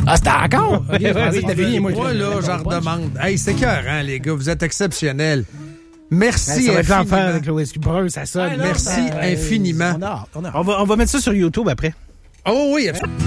Ah, c'était encore? Okay, je pensais que t'avais fini, Moi, là, j'en redemande. Hey, c'est écœurant, les gars. Vous êtes exceptionnels. Merci ça va être infiniment. l'enfer avec le whisky brun, ça sonne. Merci infiniment. On va mettre ça sur YouTube après. Oh oui, absolument.